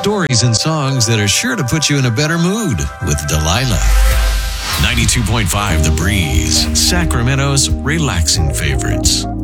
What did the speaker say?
stories and songs that are sure to put you in a better mood with Delilah. 92.5 The Breeze, Sacramento's relaxing favorites.